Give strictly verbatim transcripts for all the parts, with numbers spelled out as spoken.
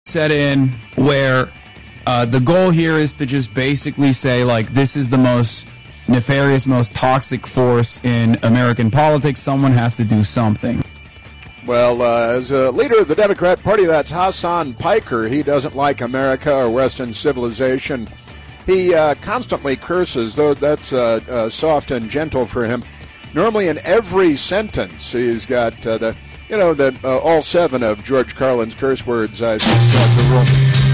set in where uh, the goal here is to just basically say, like, this is the most nefarious, most toxic force in American politics. Someone has to do something. Well, uh, as a leader of the Democrat Party, that's Hassan Piker. He doesn't like America or Western civilization. He uh, constantly curses, though that's uh, uh, soft and gentle for him. Normally in every sentence, he's got uh, the, you know, the uh, all seven of George Carlin's curse words, I think that's the rule.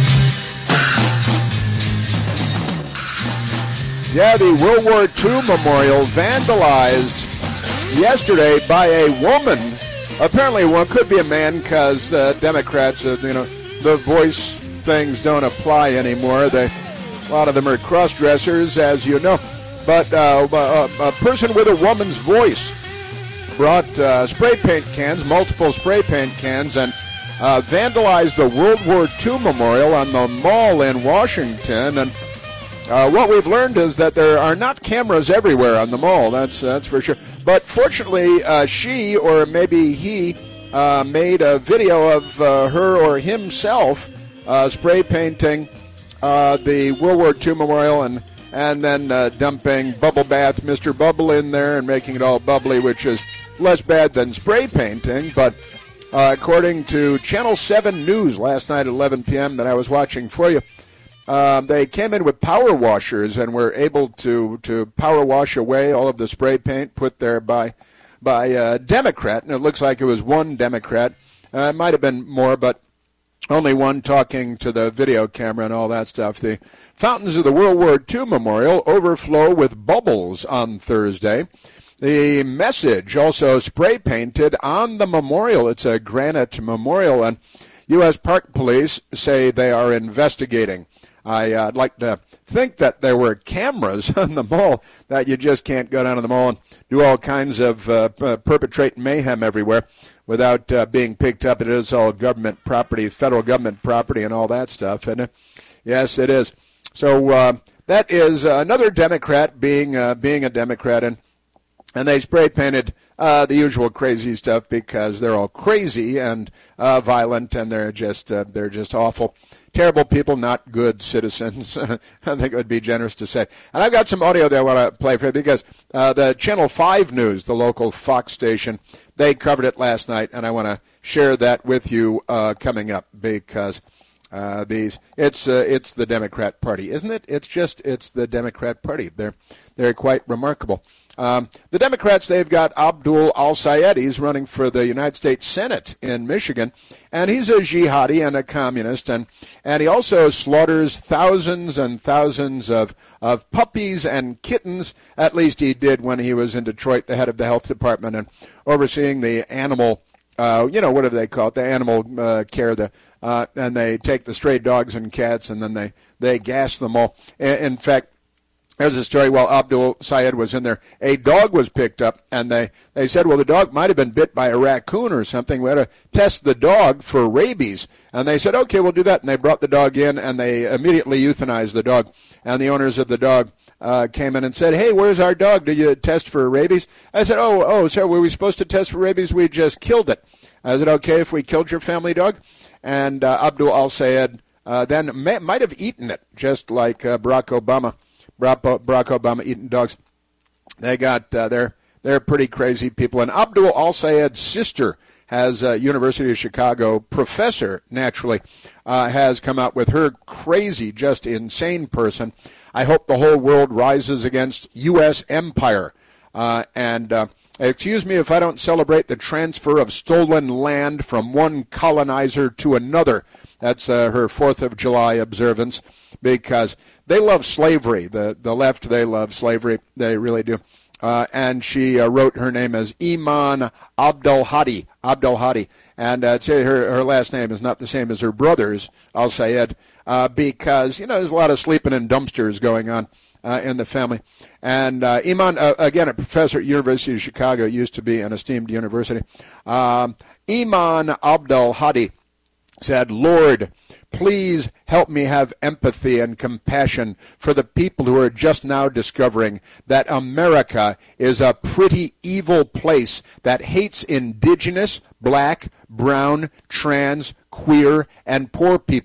Yeah, the World War Two memorial vandalized yesterday by a woman. Apparently one could be a man because uh, Democrats, uh, you know, the voice things don't apply anymore. They, a lot of them are cross-dressers, as you know. But uh, a, a person with a woman's voice brought uh, spray paint cans, multiple spray paint cans, and uh, vandalized the World War Two memorial on the mall in Washington. And uh, what we've learned is that there are not cameras everywhere on the mall. That's that's for sure. But fortunately, uh, she or maybe he uh, made a video of uh, her or himself uh, spray painting uh, the World War Two memorial and and then uh, dumping Bubble Bath Mister Bubble in there and making it all bubbly, which is less bad than spray painting. But uh, according to Channel seven News last night at eleven p.m. that I was watching for you, uh, they came in with power washers and were able to, to power wash away all of the spray paint put there by by a Democrat. And it looks like it was one Democrat. Uh, it might have been more, but only one talking to the video camera and all that stuff. The fountains of the World War Two memorial overflow with bubbles on Thursday. The message also spray painted on the memorial. It's a granite memorial, and U S Park Police say they are investigating. I, uh, I'd like to think that there were cameras on the mall, that you just can't go down to the mall and do all kinds of uh, perpetrate mayhem everywhere without uh, being picked up. It is all government property, federal government property and all that stuff. And uh, yes, it is. So uh, that is another Democrat being uh, being a Democrat, and and they spray painted uh, the usual crazy stuff because they're all crazy and uh, violent, and they're just uh, they're just awful. Terrible people, not good citizens. I think it would be generous to say. And I've got some audio that I want to play for you because uh, the Channel five News, the local Fox station, they covered it last night, and I want to share that with you uh, coming up because uh, these it's uh, it's the Democrat Party, isn't it? It's just it's the Democrat Party. They're they're quite remarkable. Um, the Democrats, they've got Abdul al-Sayed. He's running for the United States Senate in Michigan, and he's a jihadi and a communist, and, and he also slaughters thousands and thousands of, of puppies and kittens. At least he did when he was in Detroit, the head of the health department, and overseeing the animal, uh, you know, what do they call it, the animal uh, care, the uh, and they take the stray dogs and cats, and then they, they gas them all. In, in fact, there's a story while Abdul Sayed was in there. A dog was picked up, and they, they said, well, the dog might have been bit by a raccoon or something. We had to test the dog for rabies. And they said, okay, we'll do that. And they brought the dog in, and they immediately euthanized the dog. And the owners of the dog uh, came in and said, hey, where's our dog? Did you test for rabies? I said, oh, oh, sir, were we supposed to test for rabies? We just killed it. Is it okay if we killed your family dog? And uh, Abdul al-Sayed uh, then may, might have eaten it, just like uh, Barack Obama. Barack Obama eating dogs. They got uh, they're they're pretty crazy people. And Abdul al-Sayed's sister has a University of Chicago professor, naturally, uh, has come out with her crazy, just insane person. I hope the whole world rises against U S empire. Uh, and uh, excuse me if I don't celebrate the transfer of stolen land from one colonizer to another. That's uh, her fourth of July observance, because they love slavery. The the left, they love slavery. They really do. Uh, and she uh, wrote her name as Iman Abdelhadi. Abdelhadi. And uh, say her, her last name is not the same as her brother's, al-Sayed, uh, because, you know, there's a lot of sleeping in dumpsters going on uh, in the family. And uh, Iman, uh, again, a professor at University of Chicago, used to be an esteemed university. Um, Iman Abdelhadi said, Lord, please help me have empathy and compassion for the people who are just now discovering that America is a pretty evil place that hates indigenous, black, brown, trans, queer, and poor people.